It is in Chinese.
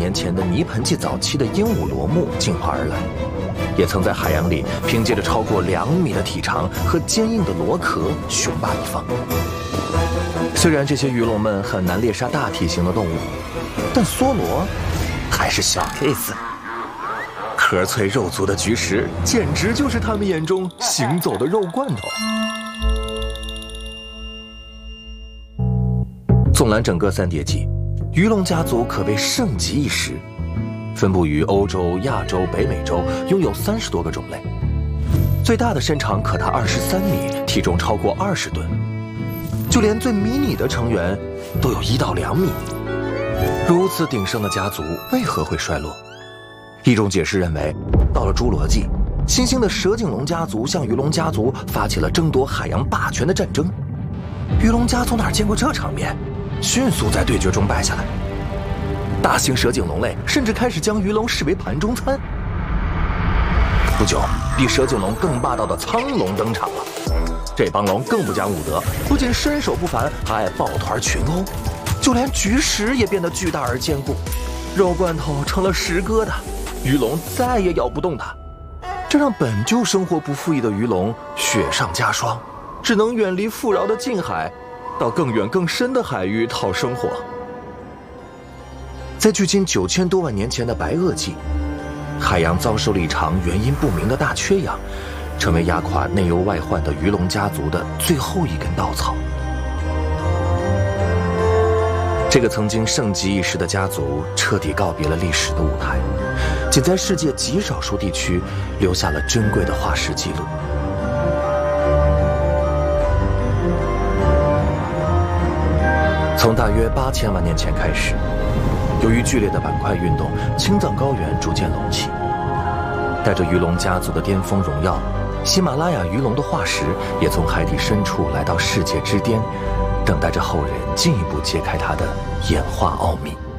年前的泥盆纪早期的鹦鹉螺目进化而来，也曾在海洋里凭借着超过2米的体长和坚硬的螺壳雄霸一方。虽然这些鱼龙们很难猎杀大体型的动物，但梭罗还是小 case。壳脆肉足的菊石，简直就是他们眼中行走的肉罐头。纵览整个三叠纪，鱼龙家族可谓盛极一时，分布于欧洲、亚洲、北美洲，拥有30多个种类。最大的身长可达23米，体重超过20吨。就连最迷你的成员都有1到2米。如此鼎盛的家族为何会衰落？一种解释认为，到了侏罗纪，新兴的蛇颈龙家族向鱼龙家族发起了争夺海洋霸权的战争。鱼龙家族哪见过这场面，迅速在对决中败下来。大型蛇颈龙类甚至开始将鱼龙视为盘中餐。不久，比蛇颈龙更霸道的苍龙登场了。这帮龙更不讲武德，不仅身手不凡，还爱抱团群殴，就连菊石也变得巨大而坚固，肉罐头成了石疙瘩，鱼龙再也咬不动它。这让本就生活不富裕的鱼龙雪上加霜，只能远离富饶的近海，到更远更深的海域讨生活。在距今9000多万年前的白垩纪，海洋遭受了一场原因不明的大缺氧，成为压垮内忧外患的鱼龙家族的最后一根稻草。这个曾经盛极一时的家族彻底告别了历史的舞台，仅在世界极少数地区留下了珍贵的化石记录。从大约8000万年前开始，由于剧烈的板块运动，青藏高原逐渐隆起。带着鱼龙家族的巅峰荣耀，喜马拉雅鱼龙的化石也从海底深处来到世界之巅，等待着后人进一步揭开它的演化奥秘。